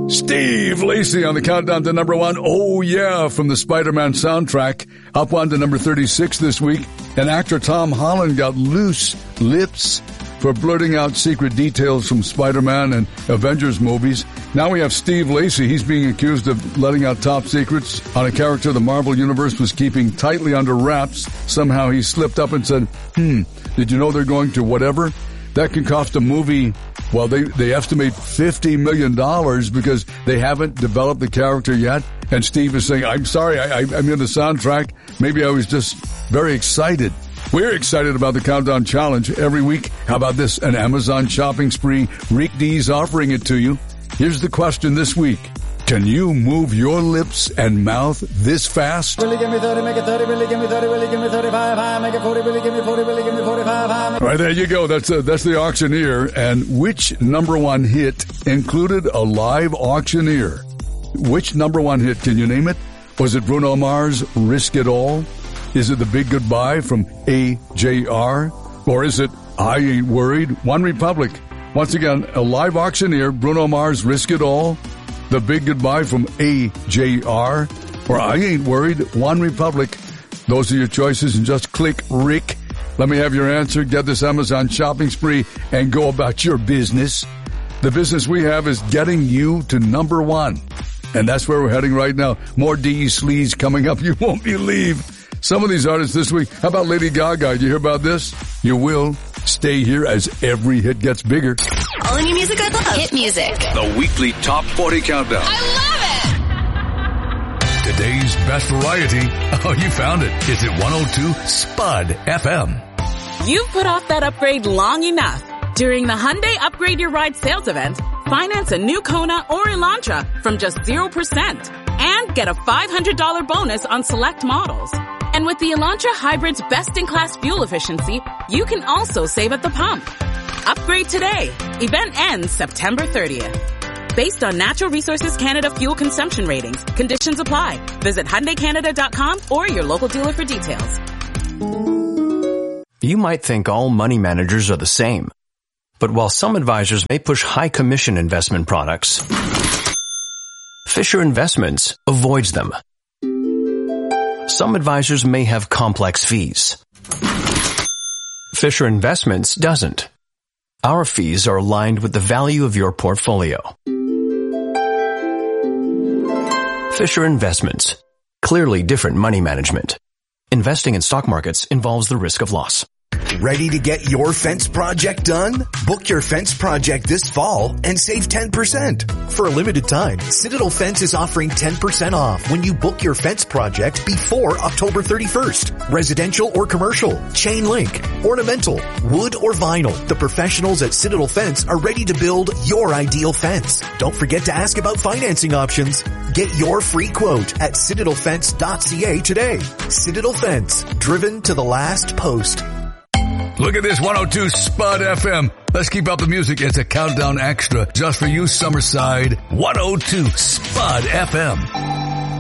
Steve Lacy on the countdown to number 1. Oh yeah, from the Spider-Man soundtrack. Up one to number 36 this week. And actor Tom Holland got loose lips for blurting out secret details from Spider-Man and Avengers movies. Now we have Steve Lacy. He's being accused of letting out top secrets on a character the Marvel Universe was keeping tightly under wraps. Somehow he slipped up and said, did you know they're going to whatever? That can cost a movie, well, they estimate $50 million because they haven't developed the character yet. And Steve is saying, I'm sorry, I'm in the soundtrack. Maybe I was just very excited. We're excited about the Countdown Challenge every week. How about this? An Amazon shopping spree. Rick D's offering it to you. Here's the question this week. Can you move your lips and mouth this fast? Really give me 30, make it 30, really give me 30, really give me 35, make it 40, really give me 40, really give me 45. All right, there you go. That's the auctioneer. And which number 1 hit included a live auctioneer? Which number 1 hit? Can you name it? Was it Bruno Mars' Risk It All? Is it The Big Goodbye from AJR? Or is it I Ain't Worried? One Republic. Once again, a live auctioneer, Bruno Mars' Risk It All, The Big Goodbye from AJR, or I Ain't Worried, One Republic. Those are your choices, and just click Rick. Let me have your answer. Get this Amazon shopping spree and go about your business. The business we have is getting you to number 1. And that's where we're heading right now. More D.E. Sleaze coming up. You won't believe some of these artists this week. How about Lady Gaga? Did you hear about this? You will. Stay here as every hit gets bigger. All new music I love. Hit music. The weekly Top 40 Countdown. I love it! Today's best variety. Oh, you found it. It's at 102 Spud FM. You've put off that upgrade long enough. During the Hyundai Upgrade Your Ride sales event, finance a new Kona or Elantra from just 0% and get a $500 bonus on select models. And with the Elantra Hybrid's best-in-class fuel efficiency, you can also save at the pump. Upgrade today. Event ends September 30th. Based on Natural Resources Canada fuel consumption ratings, conditions apply. Visit HyundaiCanada.com or your local dealer for details. You might think all money managers are the same. But while some advisors may push high commission investment products, Fisher Investments avoids them. Some advisors may have complex fees. Fisher Investments doesn't. Our fees are aligned with the value of your portfolio. Fisher Investments. Clearly different money management. Investing in stock markets involves the risk of loss. Ready to get your fence project done? Book your fence project this fall and save 10%. For a limited time, Citadel Fence is offering 10% off when you book your fence project before October 31st. Residential or commercial, chain link, ornamental, wood or vinyl. The professionals at Citadel Fence are ready to build your ideal fence. Don't forget to ask about financing options. Get your free quote at citadelfence.ca today. Citadel Fence, driven to the last post. Look at this 102 Spud FM. Let's keep up the music. It's a countdown extra just for you, Summerside. 102 Spud FM.